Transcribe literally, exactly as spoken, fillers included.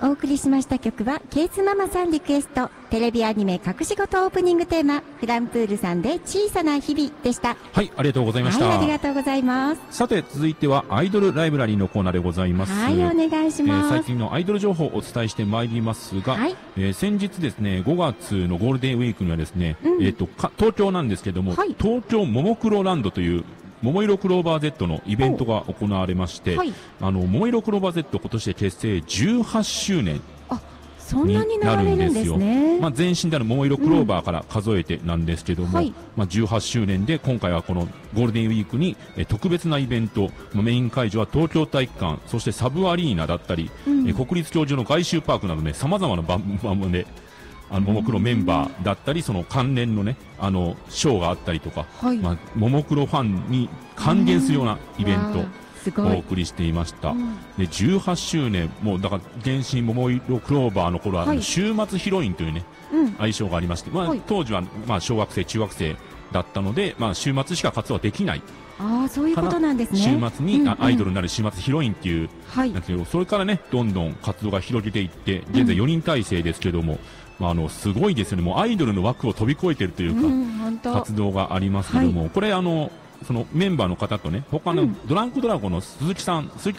お送りしました曲はケースママさんリクエスト、テレビアニメ隠し事オープニングテーマ、フランプールさんで小さな日々でした。 はい、ありがとうございました。 はい、ありがとうございます。 さて続いてはアイドルライブラリーのコーナーでございます。 はい、お願いします。 えー、最近のアイドル情報をお伝えしてまいりますが、 はい、 えー、先日ですね、ごがつのゴールデンウィークにはですね、 うん、 えっとか東京なんですけども、はい、東京ももクロランドというももいろクローバー Z のイベントが行われまして、はい、あのももいろクローバー Z 今年で結成じゅうはっしゅうねんそんなになるんですよ。 まあ、前身であるももいろクローバーから数えてなんですけども、うんはい、まあ、じゅうはっしゅうねんで今回はこのゴールデンウィークにえ特別なイベント、まあ、メイン会場は東京体育館、そしてサブアリーナだったり、うん、え国立競技場の外周パークなどね、様々な場面であのももクロメンバーだったり、その関連のね、あのショーがあったりとか、はい、まあ、ももクロファンに還元するようなイベントお送りしていました、うん、でじゅうはっしゅうねん、もうだから原神ももいろクローバーの頃は、はい、週末ヒロインというね、うん、愛称がありまして、まあはい、当時はまあ小学生中学生だったので、まあ、週末しか活動はできない、 あ、そういうことなんですね。 週末に、うんうん、アイドルになる週末ヒロインっていう、はい、なんですけど、それからねどんどん活動が広げていって現在よにん体制ですけども、うん、まあ、あのすごいですよね。もうアイドルの枠を飛び越えているというか、うん、活動がありますけども、はい、これあのそのメンバーの方とね、他のドランクドラゴンの鈴木さん、鈴木